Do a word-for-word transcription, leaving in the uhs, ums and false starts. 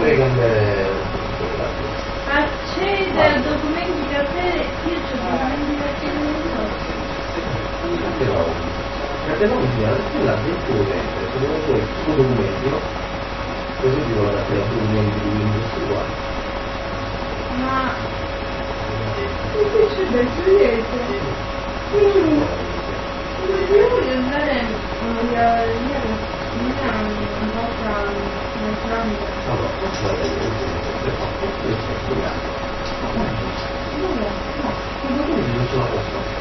vorrei cambiare. Accede a documenti da te, io c'ho documenti da te non so. Perché no? Perché non mi perché la gente utente, sono poi tutti documenti, no? Così dicono da te documenti di Windows uguali. Ma che c'è da niente? Io voglio andare a Milano una volta nel tramite. Allora, faccio la vedere, questo è studiato. No, no, no, no, non ce la posso.